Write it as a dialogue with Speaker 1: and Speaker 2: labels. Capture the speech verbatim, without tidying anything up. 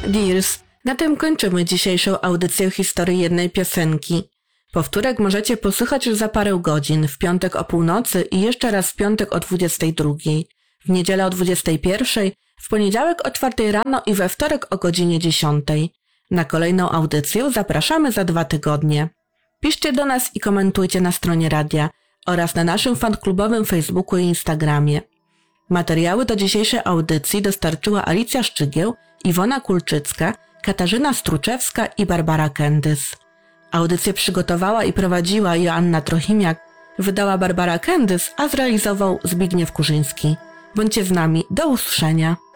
Speaker 1: Dears, na tym kończymy dzisiejszą audycję historii jednej piosenki. Powtórek możecie posłuchać już za parę godzin, w piątek o północy i jeszcze raz w piątek o dwudziestej drugiej, w niedzielę o dwudziestej pierwszej, w poniedziałek o czwartej rano i we wtorek o godzinie dziesiątej. Na kolejną audycję zapraszamy za dwa tygodnie. Piszcie do nas i komentujcie na stronie radia oraz na naszym fanklubowym Facebooku i Instagramie. Materiały do dzisiejszej audycji dostarczyła Alicja Szczygieł, Iwona Kulczycka, Katarzyna Struczewska i Barbara Kendys. Audycję przygotowała i prowadziła Joanna Trochimiak, wydała Barbara Kendys, a zrealizował Zbigniew Kurzyński. Bądźcie z nami, do usłyszenia.